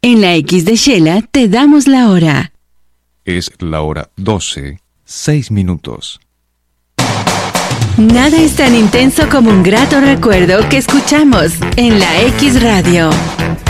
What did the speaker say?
En la X de Shela te damos la hora. Es la hora 12, 6 minutos. Nada es tan intenso como un grato recuerdo que escuchamos en la X Radio.